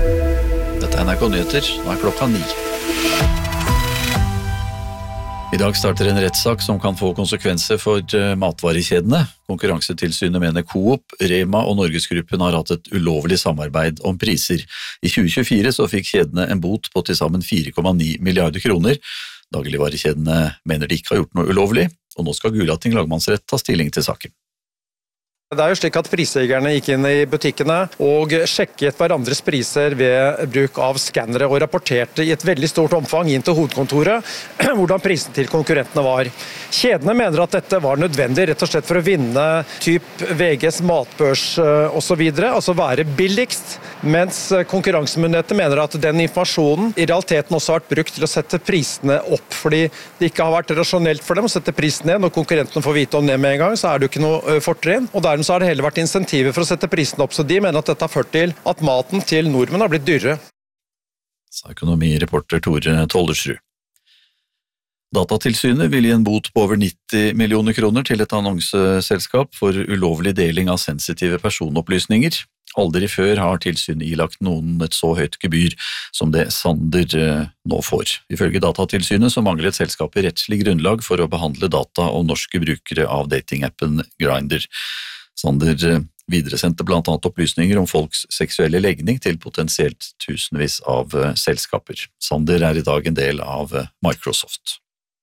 Dette er NRK Nyheter, nå er klokka 9. I dag starter en rettssak som kan få konsekvenser for matvarekjedene. Konkurransetilsynet mener Coop, Rema og Norgesgruppen har hatt et ulovlig samarbeid om priser. I 2024 så fikk kjedene en bot på til sammen 4,9 milliarder kroner. Dagligvarekjedene mener de ikke har gjort noe ulovlig, og nå skal Gulating lagmannsrett ta stilling til saken. Det er jo slik at prisjegerne gikk inn i butikkene og sjekket hverandres priser ved bruk av skannere og rapporterte i et veldig stort omfang inn til hovedkontoret hvordan prisen til konkurrentene var. Kjedene mener at dette var nødvendig rett og slett for å vinne typ VGs matbørs og så videre, altså være billigst, mens konkurransemyndighetene mener at den informasjonen i realiteten også har vært brukt til å sette prisene opp, fordi det ikke har vært rasjonelt for dem å sette prisen ned. Når konkurrentene får vite om det med en gang, så er det jo ikke noe fortrinn, og dermed så har det heller vært insentiver for å sette prisen opp, så de mener at dette har ført til at maten til nordmenn har blitt dyrere. Sa økonomireporter Tore Tollersrud. Datatilsynet vil gi en bot på over 90 millioner kroner til et annonseselskap for ulovlig deling av sensitive personopplysninger. Aldri før har tilsynet ilagt noen et så høyt gebyr som det Sander nå får. Ifølge Datatilsynet så mangler et selskap i rettslig grunnlag for å behandle data om norske brukere av datingappen Grindr. Sander videresendte blant annet opplysninger om folks seksuelle legning til potensielt tusenvis av selskaper. Sander er i dag en del av Microsoft.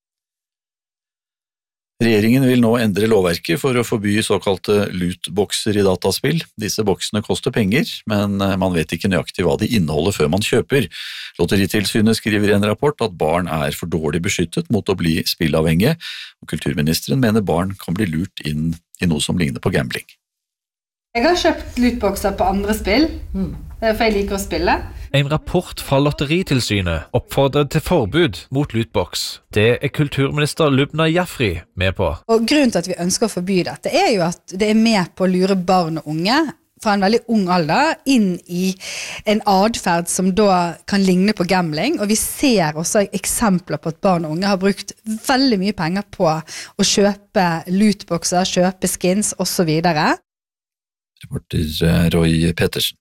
Regjeringen vil nå endre lovverket for å forby såkalte lootboxer i dataspill. Disse boksene koster penger, men man vet ikke nøyaktig hva de inneholder før man kjøper. Lotteritilsynet skriver i en rapport at barn er for dårlig beskyttet mot å bli spillavhengige, og kulturministeren mener barn kan bli lurt inn i noe som ligner på gambling. Jeg har kjøpt lootboxer på andre spill, for jeg liker å spille. En rapport fra Lotteritilsynet oppfordrer til forbud mot lootbox. Det er kulturminister Lubna Jafri med på. Og grunnen til at vi ønsker å forby dette er jo at det er med på å lure barn og unge fra en veldig ung alder inn i en adferd som da kan ligne på gambling, og vi ser også eksempler på at barn og unge har brukt veldig mye penger på å kjøpe lootboxer, kjøpe skins og så videre. Reporter Roy Pettersen.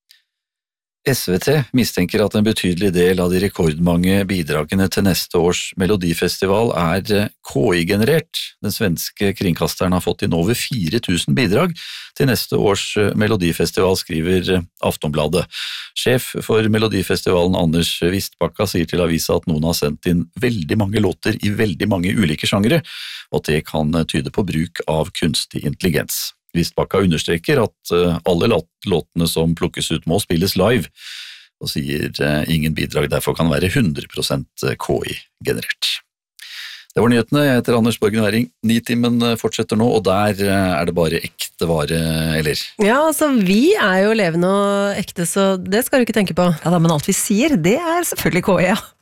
SVT mistenker at en betydelig del av de rekordmange bidragene til neste års Melodifestival er KI-generert. Den svenske kringkasteren har fått inn over 4000 bidrag til neste års Melodifestival, skriver Aftonbladet. Sjef for Melodifestivalen Anders Vistbakka sier til avisa at noen har sendt inn veldig mange låter i veldig mange ulike sjangere, og at det kan tyde på bruk av kunstig intelligens. Vistbakka understreker at alle låtene som plukkes ut må spilles live, og sier ingen bidrag derfor kan være 100% KI-generert. Det var nyhetene. Jeg heter Anders Borgen Væring. Nitimen fortsetter nå, og der er det bare ekte vare, eller? Ja, altså vi er jo levende og ekte, så det skal du ikke tenke på. Ja da, men alt vi sier, det er selvfølgelig KI, ja.